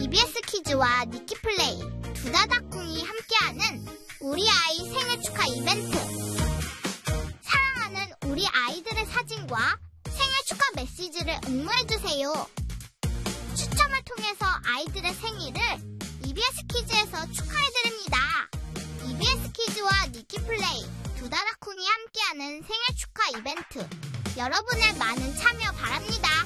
EBS 키즈와 니키플레이, 두다다꿍이 함께하는 우리 아이 생일 축하 이벤트. 사랑하는 우리 아이들의 사진과 생일 축하 메시지를 응모해주세요. 추첨을 통해서 아이들의 생일을 EBS 키즈에서 축하해드립니다. EBS 키즈와 니키플레이, 두다다꿍이 함께하는 생일 축하 이벤트. 여러분의 많은 참여 바랍니다.